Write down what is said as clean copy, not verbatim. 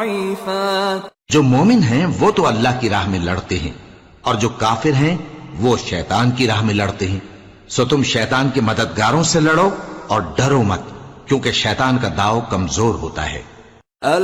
जो मोमिन हैं वो तो अल्लाह की राह में लड़ते हैं और जो काफिर हैं वो शैतान की राह में लड़ते हैं। सो तुम शैतान के मददगारों से लड़ो और डरो मत, क्योंकि शैतान का दाव कमजोर होता है।